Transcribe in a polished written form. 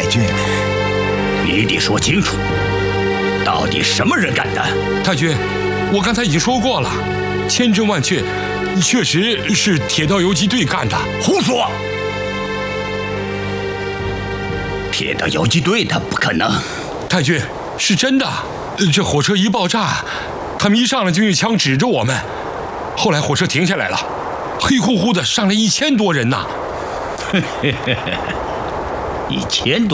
君， 你得说清楚，到底什么人干的？ 太君，我刚才已经说过了，千真万确，确实是铁道游击队干的。 胡说！铁道游击队他不可能。 太君，是真的。这火车一爆炸，他们一上来就用枪指着我们，后来火车停下来了，黑乎乎的上来1000多人呐。 1000多。